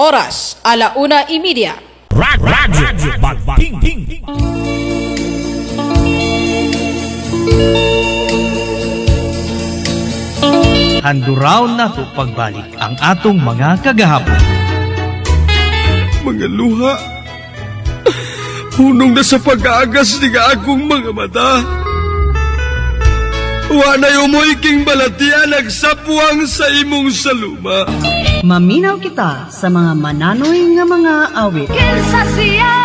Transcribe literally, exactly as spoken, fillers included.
oras, alauna y media. Radyo Magpingping. Handuraw na to pagbalik ang atong mga kagahapon. Mga luha, hunong na sa pag-aagas ni akong mga mata. Wanay umoy king balatia nagsapwang sa imong saluma. Maminaw kita sa mga mananoy nga mga awit. Kinsa siya